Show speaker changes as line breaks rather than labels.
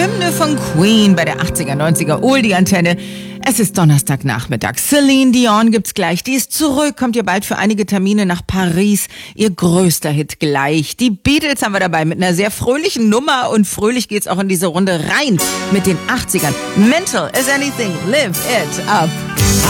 Hymne von Queen bei der 80er, 90er Oldie-Antenne. Es ist Donnerstagnachmittag. Celine Dion gibt's gleich. Die ist zurück, kommt ihr bald für einige Termine nach Paris. Ihr größter Hit gleich. Die Beatles haben wir dabei mit einer sehr fröhlichen Nummer und fröhlich geht's auch in diese Runde rein mit den 80ern. Mental as anything, live it up.